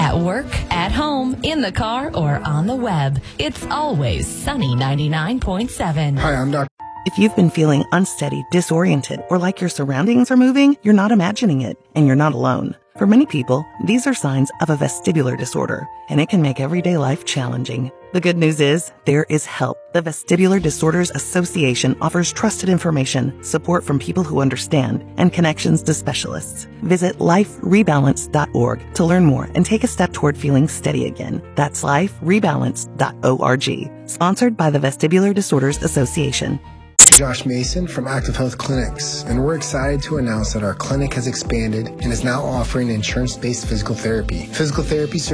At work, at home, in the car, or on the web, it's always Sunny 99.7. Hi, I'm Dr. If you've been feeling unsteady, disoriented, or like your surroundings are moving, you're not imagining it, and you're not alone. For many people, these are signs of a vestibular disorder, and it can make everyday life challenging. The good news is, there is help. The Vestibular Disorders Association offers trusted information, support from people who understand, and connections to specialists. Visit liferebalance.org to learn more and take a step toward feeling steady again. That's liferebalance.org. Sponsored by the Vestibular Disorders Association. Josh Mason from Active Health Clinics, and we're excited to announce that our clinic has expanded and is now offering insurance-based physical therapy. Physical therapy